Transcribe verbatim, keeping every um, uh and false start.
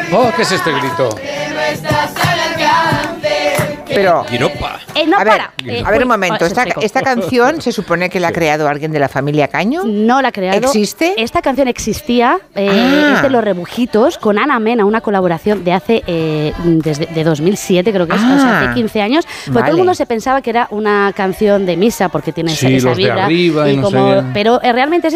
Oh, ¿qué es este grito? Pero... Giropa. Eh, no, a ver, para. Eh, a ver un uy, momento. oh, Esta, se secó. esta canción se supone que la ha creado alguien de la familia Caño. No la ha creado. ¿Existe? Esta canción existía. Eh, Ah. Es de Los Rebujitos con Ana Mena, una colaboración de hace eh, desde de dos mil siete, creo que es, Ah. o sea, hace quince años. Pues Vale. todo el mundo se pensaba que era una canción de misa porque tiene esa, Sí, esa los de vibra. arriba y no sé como, qué. pero eh, realmente es